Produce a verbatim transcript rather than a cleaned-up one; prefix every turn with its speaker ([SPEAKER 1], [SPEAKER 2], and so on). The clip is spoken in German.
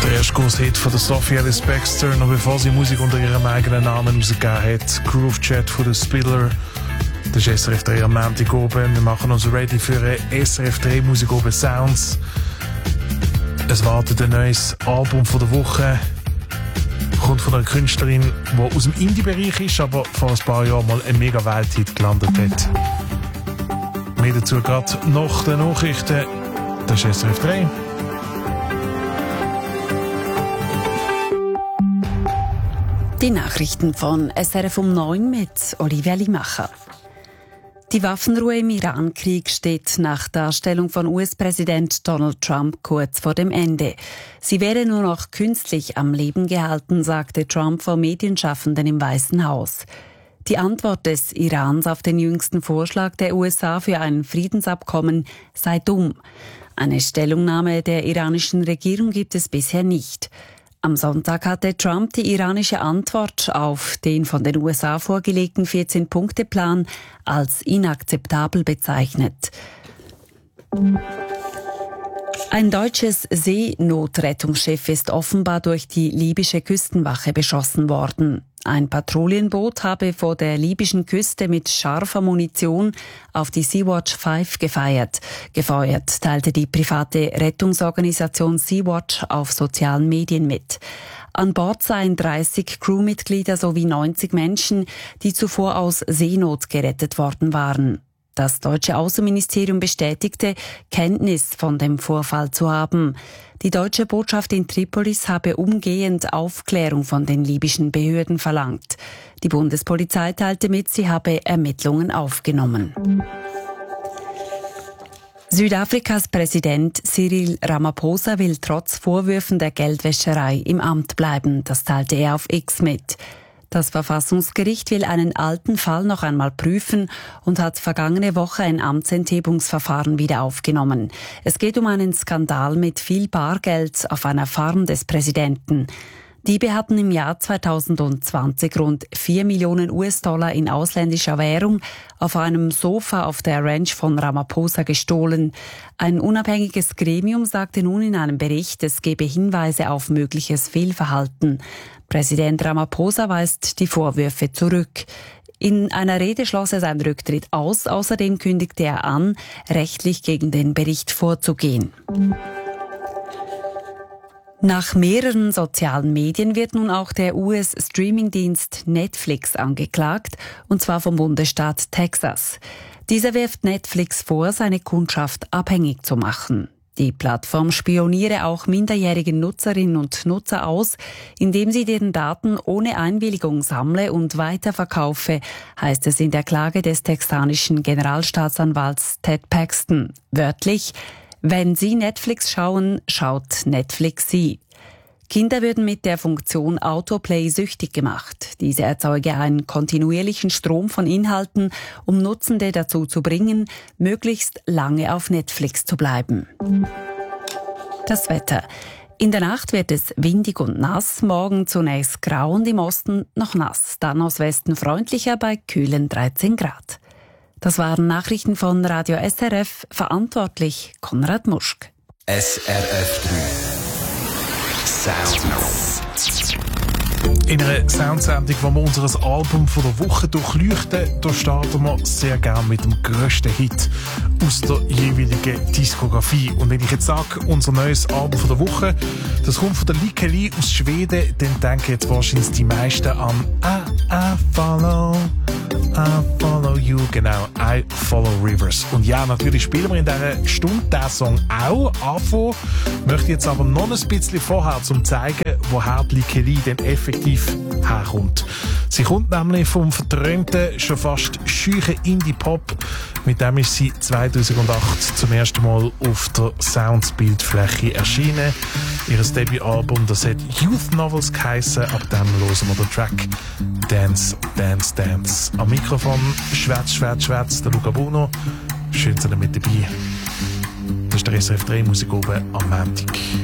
[SPEAKER 1] Der erste grosse Hit von der Sophie Ellis Bextor, noch bevor sie Musik unter ihrem eigenen Namen rausgegeben hat. Groove Chat von der Spiller. Das ist S R F drei am Montag oben. Wir machen uns ready für eine S R F drei Musik oben Sounds. Es wartet ein neues Album von der Woche. Kommt von einer Künstlerin, die aus dem Indie-Bereich ist, aber vor ein paar Jahren mal ein mega Welthit gelandet hat. Mehr dazu gerade nach den Nachrichten. Das ist S R F drei.
[SPEAKER 2] Die Nachrichten von S R F um neun mit Olivia Limacher. Die Waffenruhe im Iran-Krieg steht nach Darstellung von U S-Präsident Donald Trump kurz vor dem Ende. Sie wäre nur noch künstlich am Leben gehalten, sagte Trump vor Medienschaffenden im Weißen Haus. Die Antwort des Irans auf den jüngsten Vorschlag der U S A für ein Friedensabkommen sei dumm. Eine Stellungnahme der iranischen Regierung gibt es bisher nicht. Am Sonntag hatte Trump die iranische Antwort auf den von den U S A vorgelegten vierzehn-Punkte-Plan als inakzeptabel bezeichnet. Ein deutsches Seenotrettungsschiff ist offenbar durch die libysche Küstenwache beschossen worden. Ein Patrouillenboot habe vor der libyschen Küste mit scharfer Munition auf die Sea-Watch fünf gefeiert. Gefeuert, teilte die private Rettungsorganisation Sea-Watch auf sozialen Medien mit. An Bord seien dreißig Crewmitglieder sowie neunzig Menschen, die zuvor aus Seenot gerettet worden waren. Das deutsche Außenministerium bestätigte, Kenntnis von dem Vorfall zu haben. Die deutsche Botschaft in Tripolis habe umgehend Aufklärung von den libyschen Behörden verlangt. Die Bundespolizei teilte mit, sie habe Ermittlungen aufgenommen. Südafrikas Präsident Cyril Ramaphosa will trotz Vorwürfen der Geldwäscherei im Amt bleiben. Das teilte er auf X mit. Das Verfassungsgericht will einen alten Fall noch einmal prüfen und hat vergangene Woche ein Amtsenthebungsverfahren wieder aufgenommen. Es geht um einen Skandal mit viel Bargeld auf einer Farm des Präsidenten. Diebe hatten im Jahr zweitausendzwanzig rund vier Millionen U S-Dollar in ausländischer Währung auf einem Sofa auf der Ranch von Ramaphosa gestohlen. Ein unabhängiges Gremium sagte nun in einem Bericht, es gebe Hinweise auf mögliches Fehlverhalten. Präsident Ramaphosa weist die Vorwürfe zurück. In einer Rede schloss er seinen Rücktritt aus. Außerdem kündigte er an, rechtlich gegen den Bericht vorzugehen. Nach mehreren sozialen Medien wird nun auch der U S-Streamingdienst Netflix angeklagt, und zwar vom Bundesstaat Texas. Dieser wirft Netflix vor, seine Kundschaft abhängig zu machen. Die Plattform spioniere auch minderjährigen Nutzerinnen und Nutzer aus, indem sie deren Daten ohne Einwilligung sammle und weiterverkaufe, heißt es in der Klage des texanischen Generalstaatsanwalts Ted Paxton. Wörtlich: Wenn Sie Netflix schauen, schaut Netflix Sie. Kinder würden mit der Funktion Autoplay süchtig gemacht. Diese erzeuge einen kontinuierlichen Strom von Inhalten, um Nutzende dazu zu bringen, möglichst lange auf Netflix zu bleiben. Das Wetter. In der Nacht wird es windig und nass, morgen zunächst grau und im Osten noch nass, dann aus Westen freundlicher bei kühlen dreizehn Grad. Das waren Nachrichten von Radio S R F, verantwortlich Konrad Muschk.
[SPEAKER 3] S R F drei Sounds.
[SPEAKER 1] In einer Soundsendung, wo wir unser Album von der Woche durchleuchten, da starten wir sehr gerne mit dem grössten Hit aus der jeweiligen Diskografie. Und wenn ich jetzt sage, unser neues Album von der Woche, das kommt von der Likeli aus Schweden, dann denken jetzt wahrscheinlich die meisten an I, I follow, I follow you, genau, I follow rivers. Und ja, natürlich spielen wir in dieser Stunde diesen Song auch anfangen, möchte jetzt aber noch ein bisschen vorher, um zu zeigen, woher die Likeli denn effektiv herkommt. Sie kommt nämlich vom verträumten, schon fast scheuchen Indie-Pop. Mit dem ist sie zweitausendacht zum ersten Mal auf der Sounds-Bildfläche erschienen. Ihr Debütalbum, das hat Youth Novels geheissen. Ab dem hören wir den Track Dance, Dance, Dance. Am Mikrofon Schwätz, Schwätz, Schwätz, der Luca Bruno. Schön, dass ihr mit dabei. Das ist der S R F drei Musik oben am Montag.